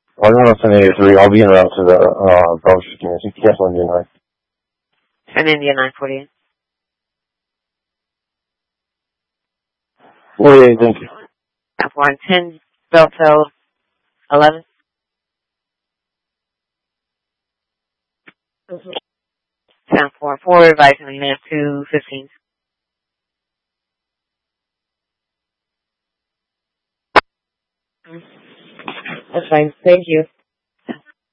I'm going to send 83. I'll be en route to the Bravo 15. I think cancel India 9. And India 948. 48, thank you. F1 10, Beltel 11. 10-4-4, revising the minute 2:15. That's fine. Thank you.